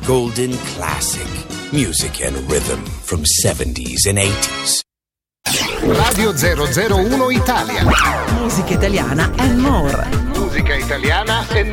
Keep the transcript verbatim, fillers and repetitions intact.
golden classic. Music and rhythm from seventies and eighties. Radio zero zero uno Italia. Musica italiana and more. Musica italiana and more.